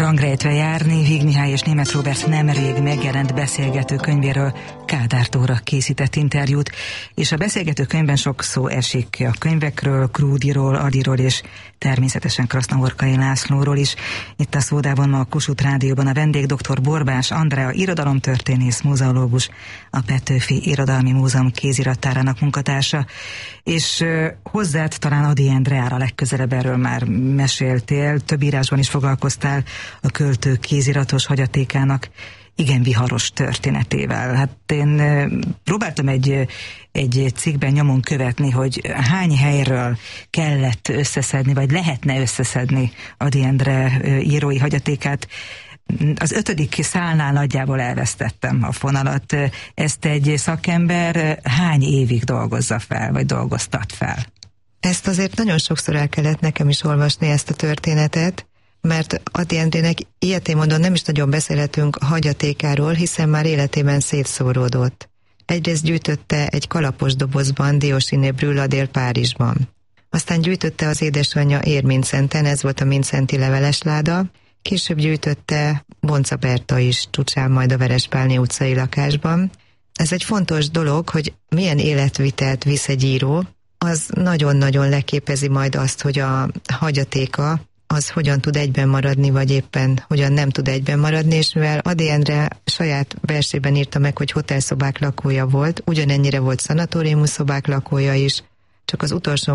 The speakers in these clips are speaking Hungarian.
Rangrejtve járni, Víg Mihály és Németh Róbert nemrég megjelent beszélgető könyvéről Kádár Tóra készített interjút, és a beszélgető könyvben sok szó esik a könyvekről, Krúdiról, Adiról és természetesen Krasznahorkai Lászlóról is. Itt a Szódában ma a Kossuth Rádióban a vendég dr. Borbás Andrea irodalomtörténész, muzeológus, a Petőfi Irodalmi Múzeum kézirattárának munkatársa, és hozzád talán Ady Endreára legközelebb erről már meséltél, több írásban is foglalkoztál a költő kéziratos hagyatékának igen viharos történetével. Hát én próbáltam egy cikkben nyomon követni, hogy hány helyről kellett összeszedni, vagy lehetne összeszedni Ady Endre írói hagyatékát. Az 5. szálnál nagyjából elvesztettem a fonalat. Ezt egy szakember hány évig dolgozza fel, vagy dolgoztat fel? Ezt azért nagyon sokszor el kellett nekem is olvasni, ezt a történetet, mert Ady Endrének ilyetén módon nem is nagyon beszélhetünk a hagyatékáról, hiszen már életében szétszóródott. Egyrészt gyűjtötte egy kalapos dobozban Diósiné Brüladél Párizsban. Aztán gyűjtötte az édesanyja Érmincenten, ez volt a mincenti levelesláda, később gyűjtötte Bonca Berta is Csucsán, majd a Verespálné utcai lakásban. Ez egy fontos dolog, hogy milyen életvitelt visz egy író, az nagyon-nagyon leképezi majd azt, hogy a hagyatéka az hogyan tud egyben maradni, vagy éppen hogyan nem tud egyben maradni, és mivel Ady Endre saját versében írta meg, hogy hotelszobák lakója volt, ugyanennyire volt szanatóriumszobák lakója is, csak az utolsó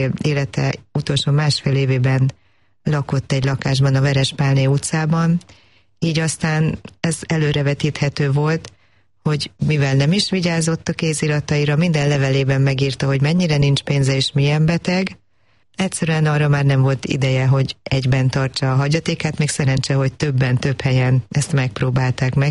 másfél évében lakott egy lakásban a Verespálné utcában, így aztán ez előrevetíthető volt, hogy mivel nem is vigyázott a kézirataira, minden levelében megírta, hogy mennyire nincs pénze és milyen beteg, egyszerűen arra már nem volt ideje, hogy egyben tartsa a hagyatékát, még szerencse, hogy több helyen ezt megpróbálták meg,